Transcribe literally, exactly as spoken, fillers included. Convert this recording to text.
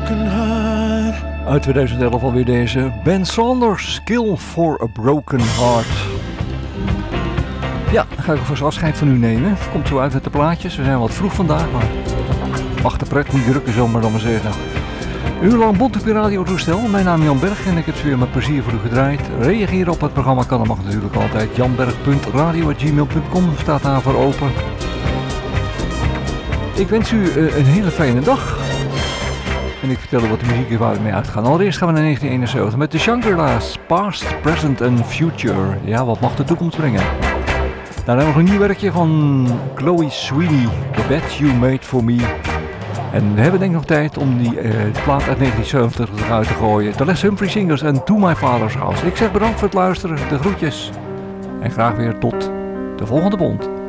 broken heart. Uit twintig elf alweer deze Ben Saunders, Kill for a Broken Heart. Ja, dan ga ik alvast afscheid van u nemen. Het komt zo uit met de plaatjes. We zijn wat vroeg vandaag, maar mag de pret niet drukken, zomaar dan maar zeggen. Een uur lang bond op je radiotoestel. Mijn naam is Jan Berg en ik heb ze weer met plezier voor u gedraaid. Reageren op het programma kan, dat mag natuurlijk altijd. janberg punt radio apenstaartje gmail punt com staat daarvoor open. Ik wens u uh, een hele fijne dag. En ik vertel u wat de muziek is waar we mee uitgaan. Allereerst gaan we naar negentien eenenzeventig met de Shangri-La's. Past, Present and Future. Ja, wat mag de toekomst brengen? Daarna nog een nieuw werkje van Chloe Sweeney. The Bed You Made For Me. En we hebben denk ik nog tijd om die uh, plaat uit negentien zeventig eruit te gooien. The Les Humphrey Singers en To My Father's House. Ik zeg bedankt voor het luisteren, de groetjes. En graag weer tot de volgende bond.